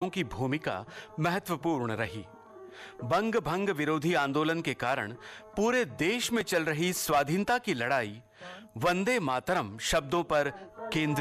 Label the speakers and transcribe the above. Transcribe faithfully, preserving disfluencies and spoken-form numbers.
Speaker 1: की भूमिका महत्वपूर्ण रही। बंग भंग विरोधी आंदोलन के कारण पूरे देश में चल रही स्वाधीनता की लड़ाई वंदे मातरम शब्दों पर केंद्रित